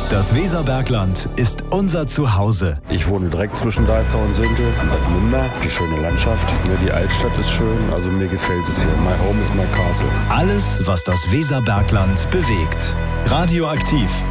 Das Weserbergland ist unser Zuhause. Ich wohne direkt zwischen Deißer und Süntel, Bad Münder. Die schöne Landschaft, die Altstadt ist schön, also mir gefällt es hier. My home is my castle. Alles, was das Weserbergland bewegt. Radioaktiv.